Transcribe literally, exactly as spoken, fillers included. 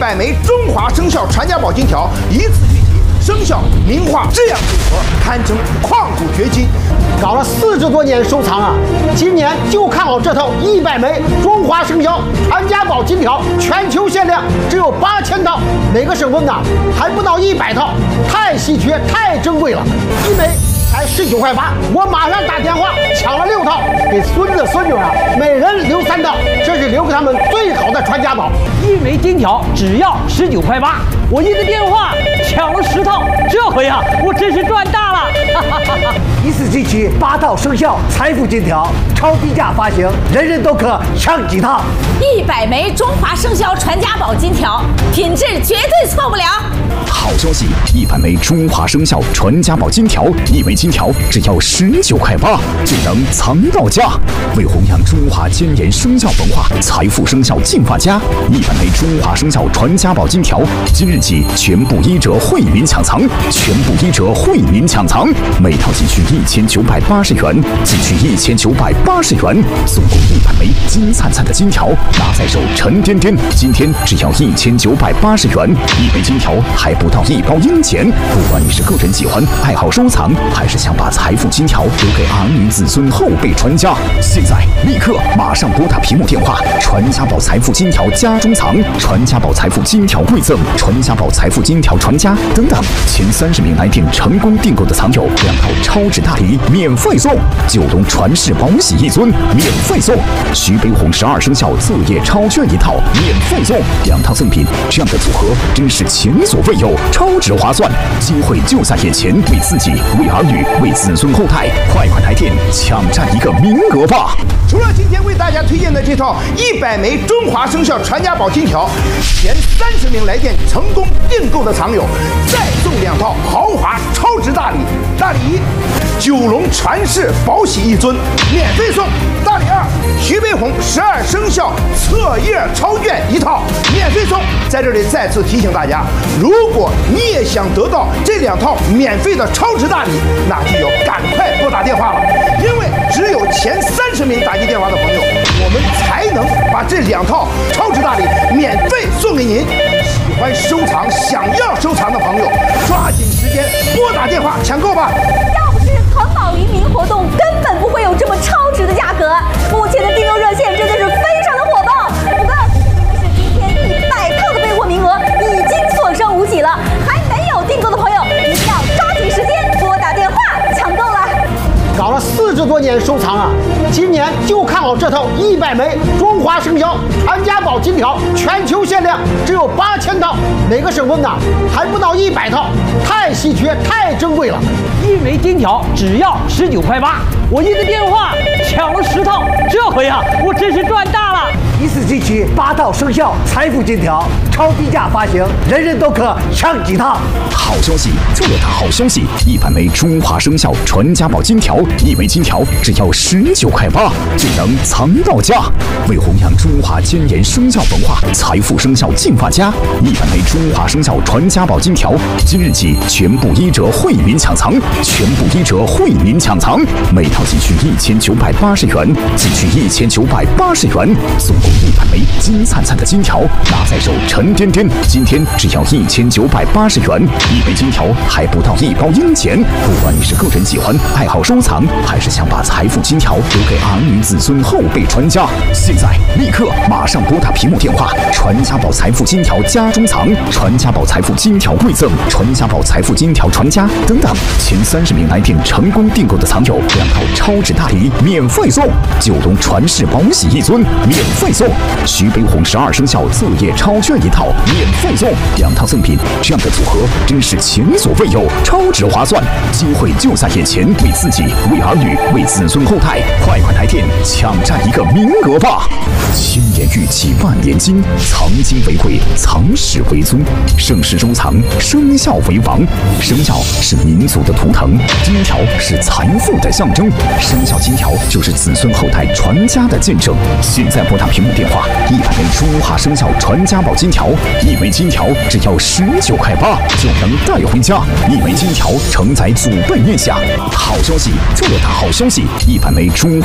百枚中华生肖传家宝金条一次聚集，生肖名画这样组合，堪称旷古绝今。 搞了四十多年收藏啊，今年就看好这套一百枚中华生肖传家宝金条，全球限量只有八千套，每个省份呐还不到一百套，太稀缺太珍贵了，一枚才十九块八，我马上打电话抢了六套，给孙子孙女啊每人留三套，这是留给他们最好的传家宝。 一枚金条只要十九块八，我一个电话抢了十套，这回啊我真是赚大了！ 一次集齐八套生肖财富金条，超低价发行，人人都可抢几套。 一百枚中华生肖传家宝金条，品质绝对错不了。 好消息！一百枚中华生肖传家宝金条，一枚金条只要十九块八，就能藏到家。为弘扬中华千年生肖文化，财富生肖进发家，一百枚中华生肖传家宝金条，今日起全部一折惠民抢藏，全部一折惠民抢藏，每套仅需一千九百八十元，仅需一千九百八十元，总共一百枚金灿灿的金条，拿在手沉甸甸。今天只要一千九百八十元，一枚金条还不到一包银钱。不管你是个人喜欢、爱好收藏，还是想把财富金条留给儿女子孙后辈传家，现在立刻马上拨打屏幕电话，传家宝财富金条家中藏，传家宝财富金条贵赠，传家宝财富金条传家等等，前三十名来电成功订购的藏友，两套超值大礼免费送，九龙传世宝玺一尊免费送，徐悲鸿十二生肖作业超卷一套免费送，两套赠品，这样的组合真是前所未有，超值划算，机会就在眼前，为自己、为儿女、为子孙后代，快快来电抢占一个名额吧！ 除了今天为大家推荐的这套一百枚中华生肖传家宝金条，前三十名来电成功订购的藏友，再送两套豪华超值大礼。大礼一，九龙传世宝玺一尊，免费送；大礼二，徐悲鸿十二生肖册页超卷一套，免费送。在这里再次提醒大家，如果你也想得到这两套免费的超值大礼，那就要赶快拨打电话了，因为只有前三十名打进电话的朋友，我们才能把这两套超值大礼免费送给您。喜欢收藏、想要收藏的朋友，抓紧时间拨打电话抢购吧！ 要不是淘宝移民活动，根本不会有这么超值的价格。目前的订购热线真的是非常的火爆。我告诉你的是，今天一百套的备货名额已经所剩无几了，还没有订购的朋友，一定要抓紧时间拨打电话抢购了。 搞了四十多年收藏啊，今年就看好这套一百枚中华生肖传家宝金条，全球限量只有八千套，每个省份呐还不到一百套，太稀缺太珍贵了。 一枚金条只要十九块八，我一个电话抢了十套，这回啊我真是赚大了！ 一次集齐八套生肖财富金条，超低价发行，人人都可抢几套。 好消息，特大好消息！一百枚中华生肖传家宝金条，一枚金条只要十九块八，就能藏到家。为弘扬中华千年生肖文化，财富生肖进发家，一百枚中华生肖传家宝金条，今日起全部一折惠民抢藏，全部一折惠民抢藏，每套仅需一千九百八十元，仅需一千九百八十元，总共一百枚金灿灿的金条，拿在手沉甸甸。今天只要一千九百八十元，一枚金条还不到一包银钱。不管你是个人喜欢、爱好收藏，还是想把财富金条留给儿女子孙后辈传家，现在立刻马上拨打屏幕电话，传家宝财富金条家中藏，传家宝财富金条贵赠，传家宝财富金条传家等等，前三十名来电成功订购的藏友，两套超值大礼免费送，九龙传世宝玺一尊免费送，徐悲鸿十二生肖作业超卷一套免费送，两套赠品，这样的组合真是前所未有，超值划算，机会就在眼前，为自己、为儿女、为子孙后代，快快来电抢占一个名额吧！千年玉器万年金，藏金为贵，藏史为尊，盛世收藏，生肖为王。生肖是民族的图腾，金条是财富的象征，生肖金条就是子孙后代传家的见证。现在拨打屏幕电话，一百枚中华生肖传家宝金条，一枚金条只要十九块八，就能带回家。一枚金条承载祖辈念想。好消息，特大好消息！一百枚中华